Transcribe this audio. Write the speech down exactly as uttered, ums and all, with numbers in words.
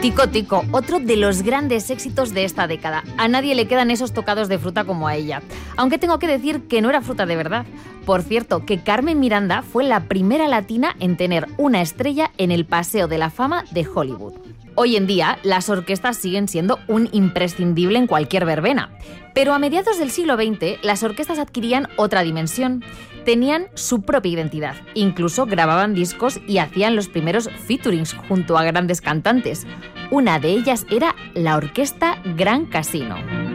Tico Tico, otro de los grandes éxitos de esta década. A nadie le quedan esos tocados de fruta como a ella. Aunque tengo que decir que no era fruta de verdad. Por cierto, que Carmen Miranda fue la primera latina en tener una estrella en el Paseo de la Fama de Hollywood. Hoy en día, las orquestas siguen siendo un imprescindible en cualquier verbena. Pero a mediados del siglo veinte, las orquestas adquirían otra dimensión. Tenían su propia identidad. Incluso grababan discos y hacían los primeros featurings junto a grandes cantantes. Una de ellas era la Orquesta Gran Casino.